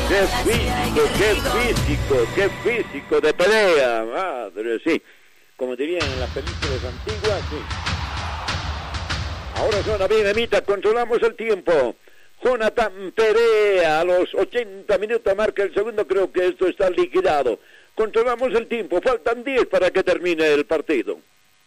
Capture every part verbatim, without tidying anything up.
Qué físico, qué físico, qué físico de pelea, madre, sí. Como dirían en las películas antiguas, sí. Ahora suena bien, Emita, controlamos el tiempo. Jonathan Perea a los ochenta minutos marca el segundo, creo que esto está liquidado. Controlamos el tiempo, faltan diez para que termine el partido.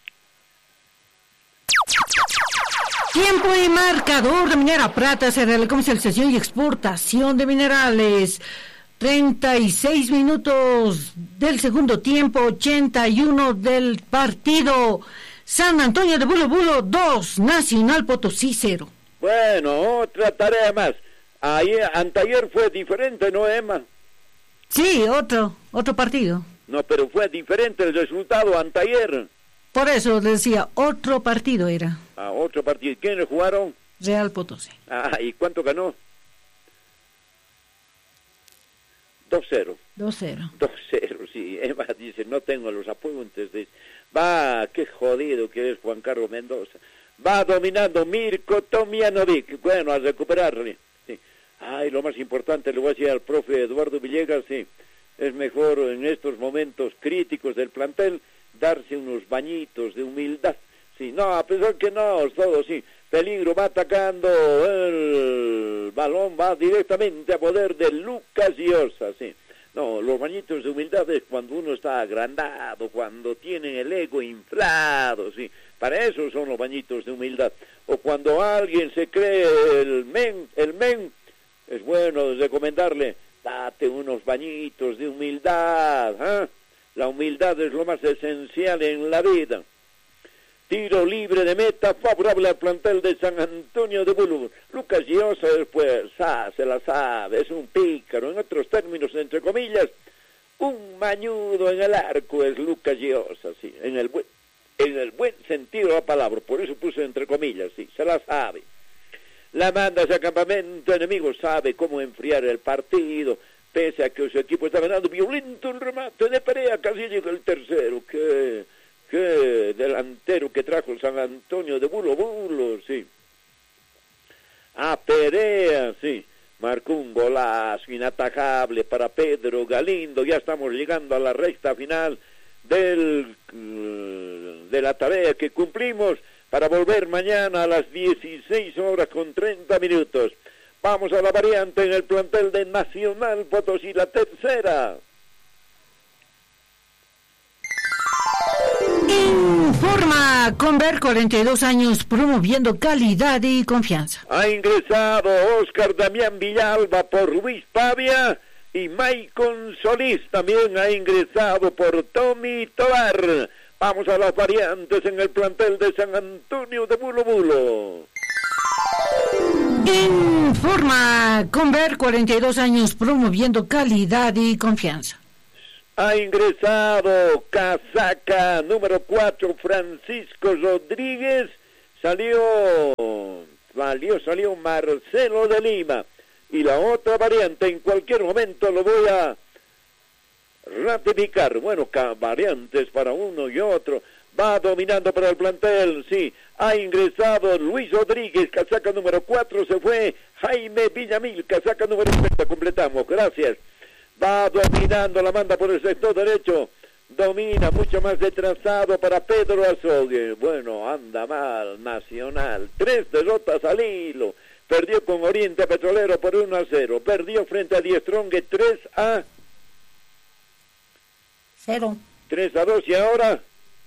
Tiempo y marcador de Minera Prata, será la comercialización y exportación de minerales. treinta y seis minutos del segundo tiempo, ochenta y uno del partido. San Antonio de Bulo Bulo dos, Nacional Potosí cero. Bueno, otra tarea más. Ayer, anteayer fue diferente, ¿no, Emma? Sí, otro, otro partido. No, pero fue diferente el resultado anteayer. Por eso decía, otro partido era. Ah, otro partido. ¿Quiénes jugaron? Real Potosí. Ah, ¿y cuánto ganó? dos cero. dos cero. dos cero, sí. Emma dice, no tengo los apuntes. Dice, va, qué jodido que es Juan Carlos Mendoza. Va dominando Mirko Tomjanovic. Bueno, a recuperarle. Sí. Ay, lo más importante, le voy a decir al profe Eduardo Villegas, sí. Es mejor en estos momentos críticos del plantel darse unos bañitos de humildad. Sí, no, a pesar que no, todo sí. Peligro, va atacando, el balón va directamente a poder de Lucas Llosa, sí. No, los bañitos de humildad es cuando uno está agrandado, cuando tiene el ego inflado, sí. Para eso son los bañitos de humildad. O cuando alguien se cree el men, el men, es bueno recomendarle, date unos bañitos de humildad, ¿eh? La humildad es lo más esencial en la vida. Tiro libre de meta, favorable al plantel de San Antonio de Bulo. Lucas Llosa después, ah, se la sabe, es un pícaro. En otros términos, entre comillas, un mañudo en el arco es Lucas Llosa, sí, en el buen, en el buen sentido de la palabra. Por eso puse entre comillas, sí, se la sabe. La manda hacia campamento enemigo, sabe cómo enfriar el partido, pese a que su equipo está ganando. Violento el remate de Perea, casi llega el tercero, que... Qué delantero que trajo San Antonio de Bulo Bulo, sí. A Perea, sí. Marcó un golazo inatajable para Pedro Galindo. Ya estamos llegando a la recta final del, de la tarea que cumplimos para volver mañana a las dieciséis horas con treinta minutos. Vamos a la variante en el plantel de Nacional Potosí, la tercera. Informa Conver, cuarenta y dos años, promoviendo calidad y confianza. Ha ingresado Oscar Damián Villalba por Luis Pavia y Maicon Solís también ha ingresado por Tommy Tovar. Vamos a las variantes en el plantel de San Antonio de Bulo Bulo. Informa Conver, cuarenta y dos años, promoviendo calidad y confianza. Ha ingresado casaca número cuatro, Francisco Rodríguez. Salió, salió, salió Marcelo de Lima. Y la otra variante, en cualquier momento lo voy a ratificar. Bueno, variantes para uno y otro. Va dominando para el plantel, sí. Ha ingresado Luis Rodríguez, casaca número cuatro. Se fue Jaime Villamil, casaca número tres. Completamos, gracias. Va dominando, la manda por el sector derecho, domina mucho más retrasado para Pedro Azogue. Bueno, anda mal Nacional, tres derrotas al hilo, perdió con Oriente Petrolero por uno a cero, perdió frente a Diestrongue tres a cero, tres a dos y ahora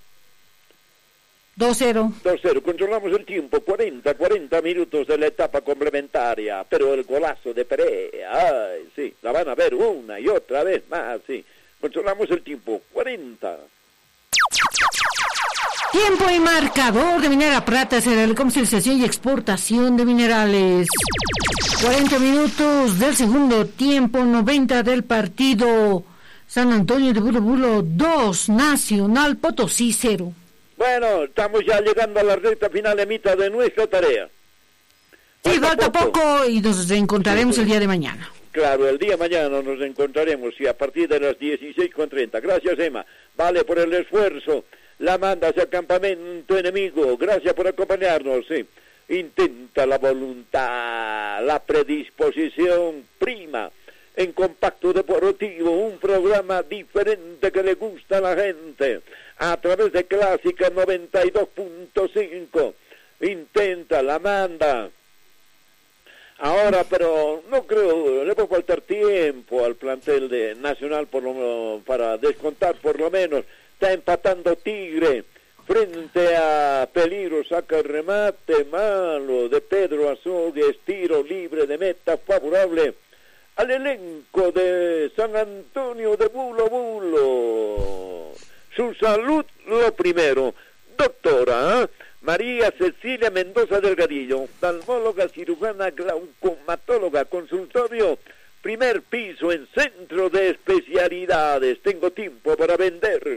dos cero. dos cero, controlamos el tiempo, cuarenta, cuarenta minutos de la etapa complementaria, pero el golazo de Perea, ay, sí, la van a ver una y otra vez más, sí, controlamos el tiempo, cuarenta. Tiempo y marcador de Minera Prata, será la comercialización y exportación de minerales. cuarenta minutos del segundo tiempo, noventa del partido. San Antonio de Bulo Bulo dos, Nacional Potosí cero. Bueno, estamos ya llegando a la recta final de mitad de nuestra tarea. Sí, falta poco. poco y nos encontraremos sí, sí. el día de mañana. Claro, el día de mañana nos encontraremos y a partir de las dieciséis con treinta. Gracias, Emma. Vale por el esfuerzo. La manda hacia el campamento enemigo. Gracias por acompañarnos, sí. Intenta la voluntad, la predisposición prima. en Compacto Deportivo, un programa diferente que le gusta a la gente, a través de Clásica noventa y dos punto cinco, intenta, la manda, ahora, pero no creo, le va a faltar tiempo al plantel de Nacional por lo, para descontar por lo menos, está empatando Tigre, frente a Peligro, saca el remate malo de Pedro Azogues, tiro libre de meta favorable al elenco de San Antonio de Bulo Bulo. Su salud lo primero. Doctora María Cecilia Mendoza Delgadillo, oftalmóloga, cirujana, glaucomatóloga, consultorio, primer piso en centro de especialidades. Tengo tiempo para vender.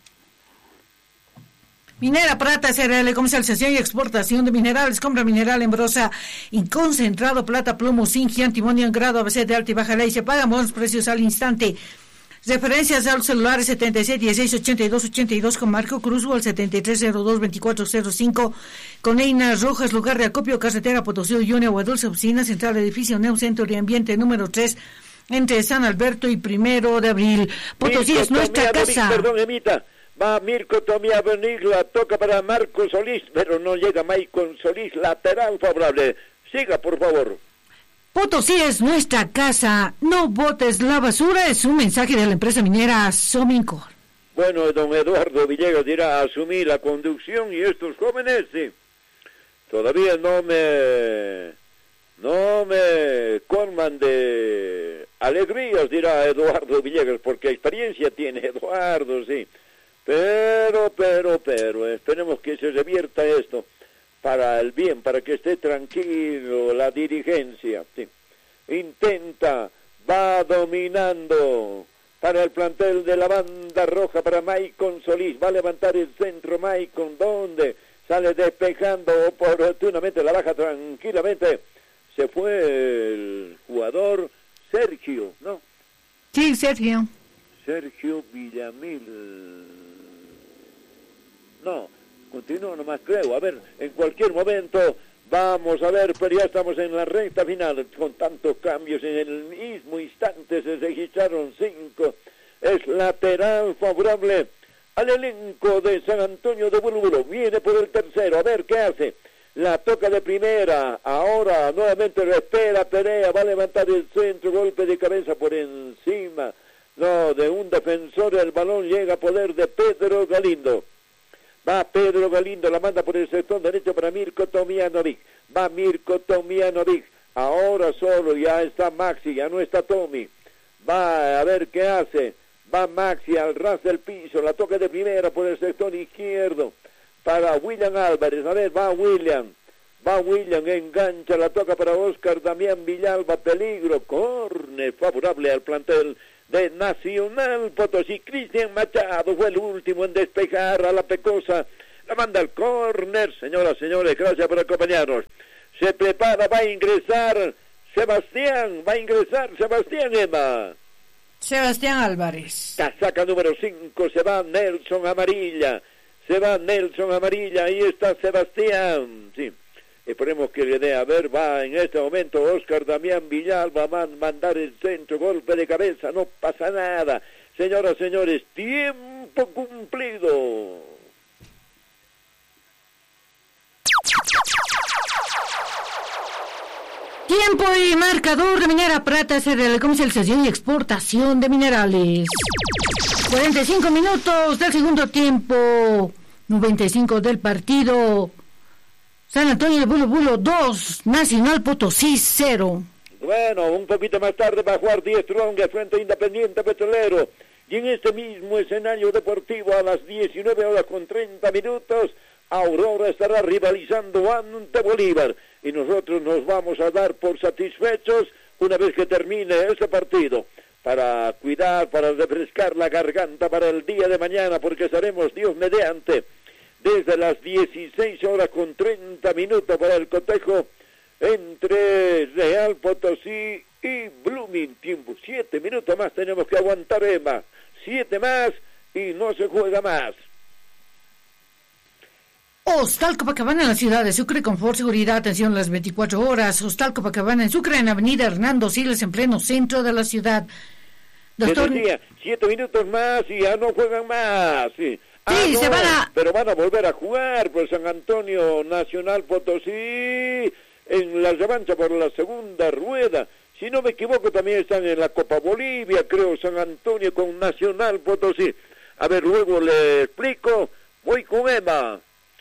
Minera Prata S R L, comercialización y exportación de minerales, compra mineral en brosa y concentrado, plata, plomo, zinc y antimonio en grado A B C de alta y baja ley. Se pagan buenos precios al instante. Referencias a los celulares setenta y seis dieciséis ochenta y dos ochenta y dos con Marco Cruz o al setenta y tres cero dos veinticuatro cero cinco con Einas Rojas, lugar de acopio, carretera Potosí, Uyuni, Agua Dulce, oficina central, edificio Neo Centro y Ambiente número tres, entre San Alberto y Primero de Abril. Potosí Mirko, es nuestra casa. Perdón, Emita. Va Mirko Tomía Benigla, toca para Marco Solís, pero no llega Maicon Solís, lateral favorable. Siga, por favor. Potosí es nuestra casa, no botes la basura, es un mensaje de la empresa minera Somincor. Bueno, don Eduardo Villegas dirá, asumir la conducción y estos jóvenes, sí, todavía no me, no me colman de alegrías, dirá Eduardo Villegas, porque experiencia tiene Eduardo, sí. Pero, pero, pero, esperemos que se revierta esto para el bien, para que esté tranquilo la dirigencia. Sí. Intenta, va dominando para el plantel de la banda roja, para Maicon Solís, va a levantar el centro Maicon, donde sale despejando oportunamente, la baja tranquilamente, se fue el jugador Sergio, ¿no? Sí, Sergio. Sergio Villamil. No, continúo nomás creo, a ver, en cualquier momento vamos a ver, pero ya estamos en la recta final, con tantos cambios, en el mismo instante se registraron cinco, es lateral favorable al elenco de San Antonio de Bulo Bulo, viene por el tercero, a ver qué hace, la toca de primera, ahora nuevamente respira Perea, va a levantar el centro, golpe de cabeza por encima, no, de un defensor, el balón llega a poder de Pedro Galindo. Va Pedro Galindo, la manda por el sector derecho para Mirko Tomianovic. Va Mirko Tomianovic. Ahora solo, ya está Maxi, ya no está Tommy. Va a ver qué hace. Va Maxi al ras del piso, la toca de primera por el sector izquierdo para William Álvarez. A ver, va William. Va William, engancha, la toca para Oscar Damián Villalba, peligro. Córner favorable al plantel de Nacional Potosí. Cristian Machado fue el último en despejar a la Pecosa, la manda al córner. Señoras, señores, gracias por acompañarnos. Se prepara, va a ingresar Sebastián, va a ingresar Sebastián Emma. Sebastián Álvarez. Casaca número cinco, se va Nelson Amarilla, se va Nelson Amarilla, ahí está Sebastián, sí. Esperemos que le dé, a ver, va en este momento Oscar Damián Villalba, va a mandar el centro, golpe de cabeza, no pasa nada. Señoras, señores, tiempo cumplido. Tiempo y marcador de Minera Prata S R L, comercialización y exportación de minerales. cuarenta y cinco minutos del segundo tiempo, noventa y cinco del partido. San Antonio de Bulo Bulo dos, Nacional Potosí cero. Bueno, un poquito más tarde va a jugar Die Strong frente a Independiente Petrolero. Y en este mismo escenario deportivo a las diecinueve horas con treinta minutos, Aurora estará rivalizando ante Bolívar. Y nosotros nos vamos a dar por satisfechos una vez que termine este partido. Para cuidar, para refrescar la garganta para el día de mañana, porque estaremos, Dios mediante, desde las dieciséis horas con treinta minutos para el cotejo entre Real Potosí y Blooming. Tiempo, siete minutos más tenemos que aguantar, Emma. Siete más y no se juega más. Hostal Copacabana en la ciudad de Sucre, confort, seguridad, atención las veinticuatro horas. Hostal Copacabana en Sucre, en Avenida Hernando Siles, en pleno centro de la ciudad. Doctor... Decía, siete minutos más y ya no juegan más, sí. Ah, sí, no, se van a... pero van a volver a jugar por San Antonio Nacional Potosí en la revancha por la segunda rueda. Si no me equivoco, también están en la Copa Bolivia, creo, San Antonio con Nacional Potosí. A ver, luego le explico. Voy con Emma.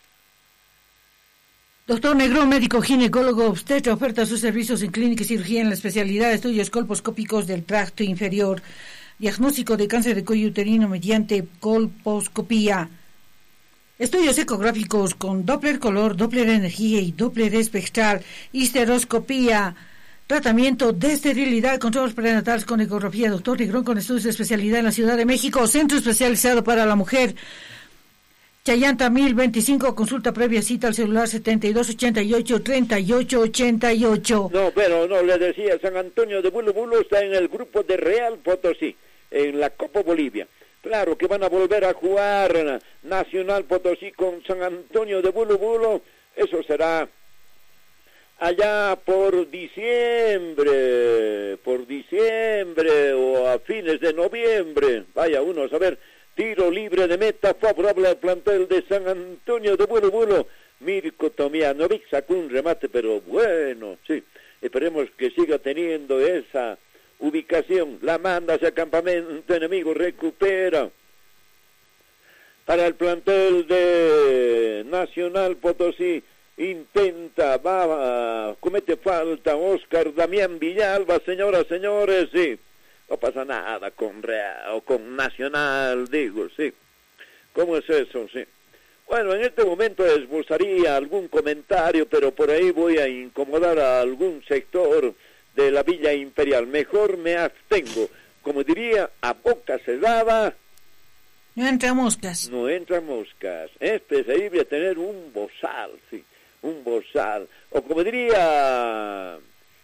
Doctor Negrón, médico ginecólogo obstetra, oferta sus servicios en clínica y cirugía en la especialidad de estudios colposcópicos del tracto inferior. Diagnóstico de cáncer de cuello uterino mediante colposcopía. Estudios ecográficos con Doppler color, Doppler energía y Doppler espectral. Histeroscopía. Tratamiento de esterilidad, controles prenatales con ecografía. Doctor Negrón con estudios de especialidad en la Ciudad de México. Centro especializado para la mujer. Chayanta mil veinticinco, consulta previa, cita al celular setenta y dos ochenta y ocho treinta y ocho ochenta y ocho. No, pero no, le decía, San Antonio de Bulo Bulo está en el grupo de Real Potosí, en la Copa Bolivia. Claro que van a volver a jugar Nacional Potosí con San Antonio de Bulo Bulo, eso será allá por diciembre, por diciembre o a fines de noviembre, vaya uno a saber. Tiro libre de meta favorable al plantel de San Antonio de Bulo Bulo. Mirko Tomianovic sacó un remate, pero bueno, sí. Esperemos que siga teniendo esa ubicación. La manda hacia campamento enemigo, recupera. Para el plantel de Nacional Potosí, intenta, va, comete falta Oscar Damián Villalba, señoras, señores, sí. No pasa nada con Real o con Nacional, digo, sí. ¿Cómo es eso? Sí. Bueno, en este momento esbozaría algún comentario, pero por ahí voy a incomodar a algún sector de la Villa Imperial. Mejor me abstengo. Como diría, a boca cerrada... No entra moscas. No entra moscas. Es preferible tener un bozal, sí. Un bozal. O como diría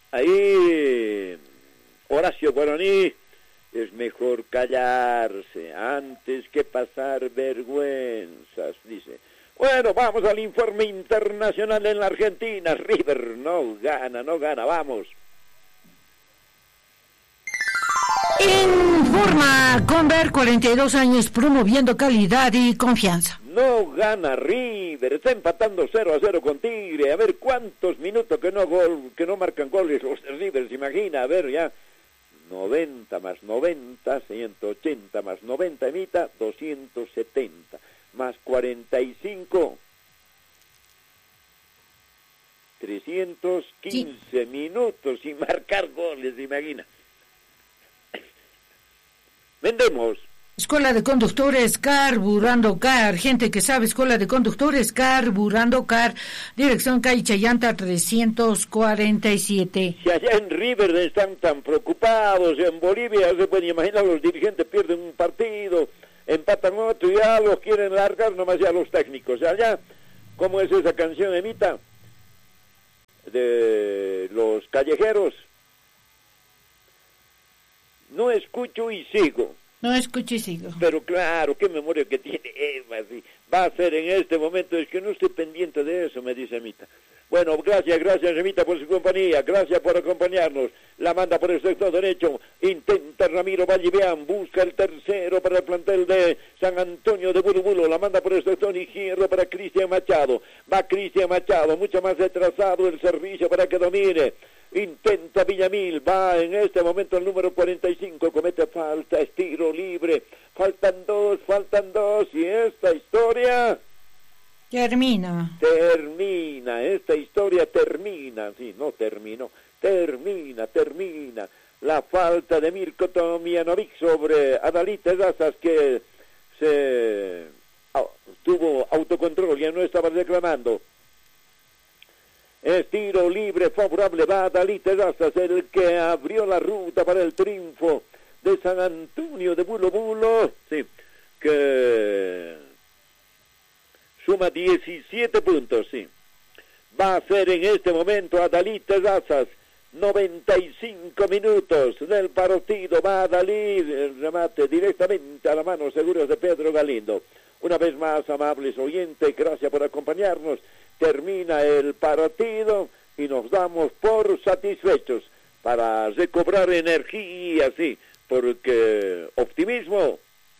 ahí... Horacio Guaraní, es mejor callarse antes que pasar vergüenzas, dice. Bueno, vamos al informe internacional en la Argentina. River no gana, no gana, vamos. Informa Conver, cuarenta y dos años promoviendo calidad y confianza. No gana River, está empatando cero a cero con Tigre. A ver cuántos minutos que no gol, que no marcan goles los de River, se imagina, a ver ya. noventa más noventa, ciento ochenta más noventa, emita, doscientos setenta, más cuarenta y cinco, trescientos quince sí. Minutos sin marcar goles, imagina. Vendemos. Escuela de Conductores Carburando Car, gente que sabe, Escuela de Conductores Carburando Car, dirección calle Chayanta trescientos cuarenta y siete. Si allá en River están tan preocupados, en Bolivia se pueden imaginar, los dirigentes pierden un partido, empatan otro y ya los quieren largar nomás ya los técnicos. Allá, ¿cómo es esa canción, Emita? De los callejeros. No escucho y sigo. No escucho y sigo. Pero claro, qué memoria que tiene Eva, sí. Va a ser en este momento, es que no estoy pendiente de eso, me dice Emita. Bueno, gracias, gracias Emita por su compañía, gracias por acompañarnos. La manda por el sector derecho, intenta Ramiro Vallivean, busca el tercero para el plantel de San Antonio de Bulo Bulo, la manda por el sector izquierdo para Cristian Machado. Va Cristian Machado, mucho más retrasado el servicio para que domine. Intenta Villamil, va en este momento el número cuarenta y cinco, comete falta, es tiro libre, faltan dos, faltan dos, y esta historia... Termina. Termina, esta historia termina, sí, no terminó, termina, termina. La falta de Mirko Tomianovic sobre Adalita Razas, que se oh, tuvo autocontrol, ya no estaba reclamando. Es tiro libre favorable, va Adalita Razas, el que abrió la ruta para el triunfo de San Antonio de Bulo Bulo, sí, que suma diecisiete puntos, sí. Va a ser en este momento Adalita Razas noventa y cinco minutos del partido. Va a salir el remate directamente a la mano segura de Pedro Galindo. Una vez más, amables oyentes, gracias por acompañarnos. Termina el partido y nos damos por satisfechos para recobrar energía, sí, porque optimismo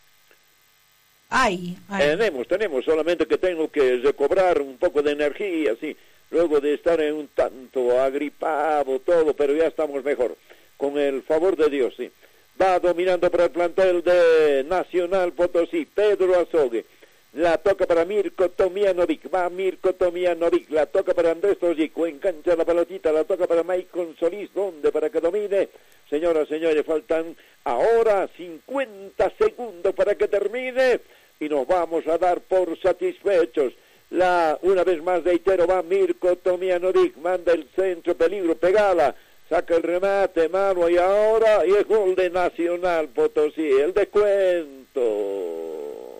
Ay, ay. tenemos, tenemos, solamente que tengo que recobrar un poco de energía, sí, luego de estar en un tanto agripado, todo, pero ya estamos mejor, con el favor de Dios, sí. Va dominando para el plantel de Nacional Potosí, Pedro Azogue, la toca para Mirko Tomianovic, va Mirko Tomianovic, la toca para Andrés Tojico, engancha la pelotita, la toca para Michael Solís, donde para que domine. Señoras, señores, faltan ahora cincuenta segundos para que termine y nos vamos a dar por satisfechos. La, una vez más, reitero, va Mirko Tomianovic, manda el centro, peligro, pegala, saca el remate, mano, y ahora, y el gol de Nacional Potosí, el descuento.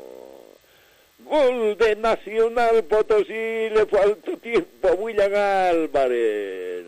Gol de Nacional Potosí, le falta tiempo a William Álvarez.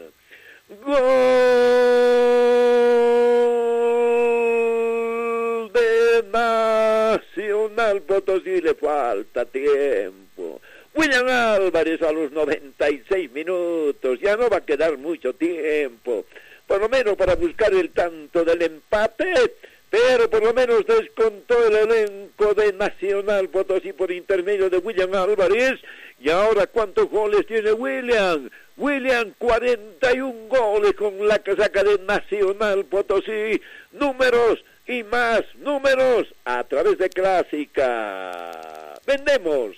Gol de Nacional Potosí, le falta tiempo. William Álvarez a los noventa y seis minutos, ya no va a quedar mucho tiempo, por lo menos para buscar el tanto del empate, pero por lo menos descontó el elenco de Nacional Potosí por intermedio de William Álvarez. Y ahora, ¿cuántos goles tiene William? William, cuarenta y un goles con la casaca de Nacional Potosí. Números y más números a través de Clásica. ¡Vendemos!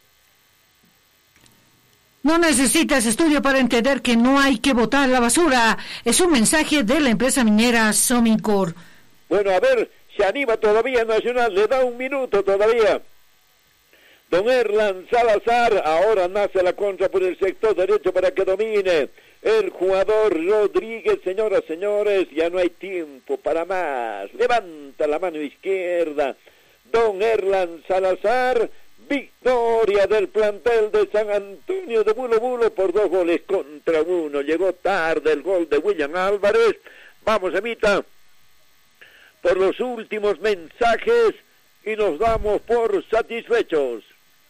No necesitas estudio para entender que no hay que botar la basura. Es un mensaje de la empresa minera Somincor. Bueno, a ver, se anima todavía Nacional, le da un minuto todavía. Don Erlan Salazar, ahora nace la contra por el sector derecho para que domine el jugador Rodríguez. Señoras, señores, ya no hay tiempo para más. Levanta la mano izquierda Don Erlan Salazar. Victoria del plantel de San Antonio de Bulo Bulo por dos goles contra uno. Llegó tarde el gol de William Álvarez. Vamos, Emita, por los últimos mensajes y nos damos por satisfechos.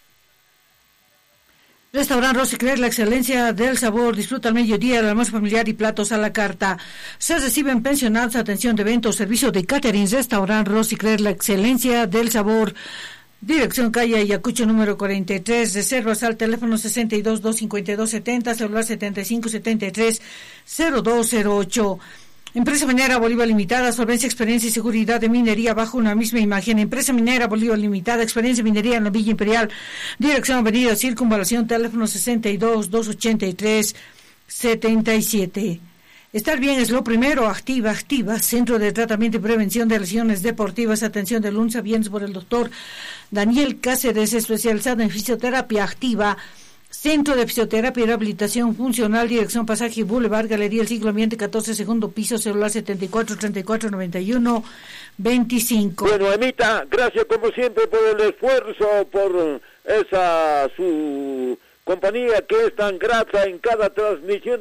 Restaurant Rosy Claire, la excelencia del sabor. Disfruta al mediodía el almuerzo familiar y platos a la carta. Se reciben pensionados, atención de eventos, servicio de catering. Restaurant Rosy Claire, la excelencia del sabor. Dirección calle Ayacucho número cuarenta y tres, reservas al teléfono sesenta y dos, doscientos cincuenta y dos, setenta, celular setenta y cinco, setenta y tres, cero dos cero ocho. Empresa Minera Bolívar Limitada, solvencia, experiencia y seguridad de minería bajo una misma imagen. Empresa Minera Bolívar Limitada, experiencia en minería en la Villa Imperial. Dirección Avenida Circunvalación, teléfono sesenta y dos, doscientos ochenta y tres, setenta y siete. Estar bien es lo primero. Activa, activa. Centro de Tratamiento y Prevención de Lesiones Deportivas. Atención de lunes a viernes por el doctor Daniel Cáceres, especializado en fisioterapia activa. Centro de Fisioterapia y Rehabilitación Funcional. Dirección Pasaje Boulevard, Galería El Siglo Ambiente, catorce, segundo piso, celular setenta y cuatro, treinta y cuatro, noventa y uno, veinticinco. Bueno, Emita, gracias como siempre por el esfuerzo, por esa su compañía que es tan grata en cada transmisión